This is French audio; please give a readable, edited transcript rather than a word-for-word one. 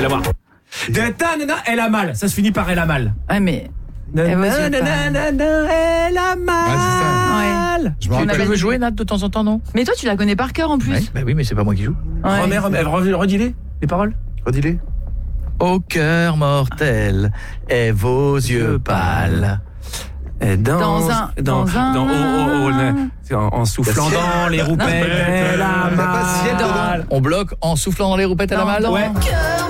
vais l'avoir. Elle a mal, ça se finit par elle a mal. Ouais, mais... Elle a mal. Je me rappelle. Tu veux jouer, Nat, de temps en temps, non? Mais toi, tu la connais par cœur en plus. Ouais, bah oui, mais c'est pas moi qui joue. Ouais. Redis-les, les paroles. Redis-les. Au cœur mortel et vos yeux pâles. En soufflant dans les roupettes, elle a mal. On bloque en soufflant dans les roupettes à la malle. Ouais.